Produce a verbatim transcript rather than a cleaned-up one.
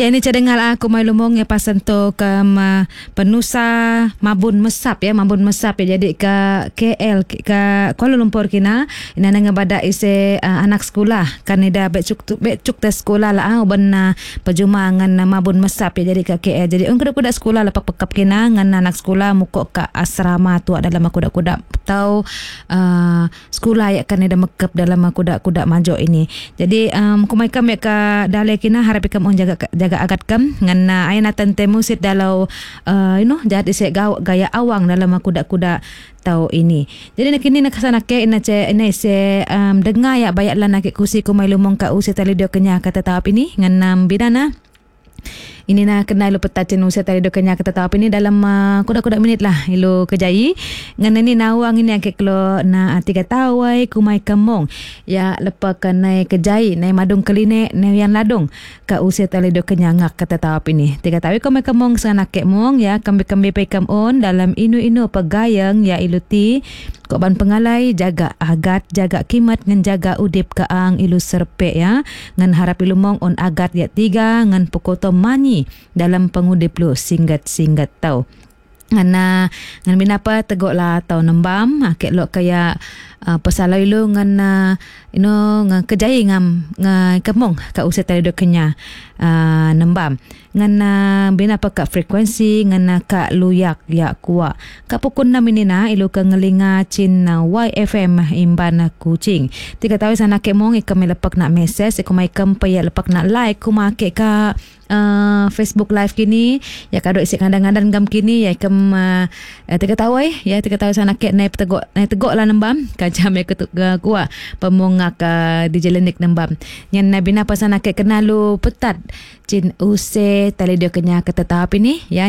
Ya, ini cadengal aku mai lumong ya pasan to ke ma, penusa Mabun Mesap ya, Mabun Mesap ya. Jadi ke K L ke Kuala Lumpur kina ina nang bada ise uh, anak sekolah kan ida becuk becuk tes sekolah lah uh, uban uh, perjumangan uh, Mabun Mesap ya. Jadi ke K L. Jadi ung kuda-kuda sekolah lepak pekap kina ngan anak sekolah mukok ke asrama tu dalam kuda-kuda tau uh, sekolah ya kan ida mekap dalam kuda-kuda majo ini. Jadi um, kumai kam ya ke dale kina harap ikam on jaga jaga agat kam ngan uh, ayana tante musit dalau uh, you know jahat isi gaya awang dalam kuda-kuda tau ini. Jadi nak kini nak kesana ke ina ce ina isi um, dengar ya bayak lah nak kusi kumai lumong ka usi tali dio kenya kata tahap ini ngan um, bidana ini na kenal lu petacin usia tadi dokanya kata tahap ini dalam uh, kuda-kuda minit lah ilu kejai ngan ini nawang ini yang keklo na tiga tawai kumai kamong ya lepas kanai kejai nai madung keline nai yang ladung ka usia tadi dokanya ngak kata tahap ini tiga tawai kumai kamong sana kek mong ya kambi-kambi pai kamon dalam inu-inu pegayang ya ilu ti korban pengalai jaga agat jaga kimat ngan jaga udip kaang ilu serpek ya ngan harap ilu mong on agat ya tiga ngan pukoto mani dalam pengudip lu singgat-singgat tau ngana ngan minapa tegok lah tau nembam akek lo kaya uh, pesalai lu ngan uh, you know ngan kejai ngam ngan kemong ka usia tadi do kenya uh, nembam ngan uh, binapa ka frekuensi ngan uh, ka luyak ya kuwa ka pukun enam ini na ilu ka ngelinga cin uh, Y F M imban uh, kucing tiga tahu sana kemong ikam lepak nak message ikum ikam paya lepak nak like kuma akek ka Uh, Facebook live kini ya kado isi kadang-kadang gam kini ya kem uh, tiga tahu eh ya tiga tahu sana ket naik tegok naik tegok lah nembam kajam ya ketuk uh, kuah pemongak uh, di jelenik nembam yang nabi napa sana ket kenalu petat cin use tali dia kenya kata tahap ini ya